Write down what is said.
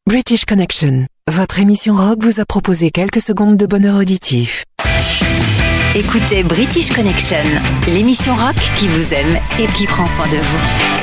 British Connection, votre émission rock vous a proposé quelques secondes de bonheur auditif. Écoutez British Connection, l'émission rock qui vous aime et qui prend soin de vous.